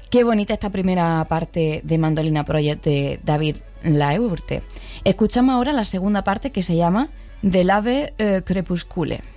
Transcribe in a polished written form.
Qué bonita esta primera parte de Mandolina Project de David Laurte. Escuchamos ahora la segunda parte que se llama De l'Ave Crepuscule.